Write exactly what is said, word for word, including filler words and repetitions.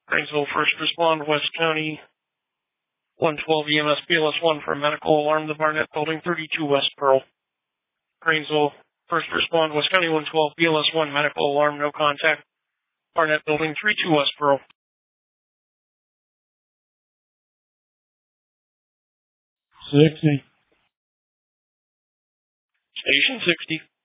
Grainesville, first respond, West County, one twelve E M S B L S one for a medical alarm, the Barnett Building, thirty-two West Pearl. Grainesville, first respond, West County, one twelve B L S one, medical alarm, no contact, Barnett Building, thirty-two West Pearl. sixty. Station sixty.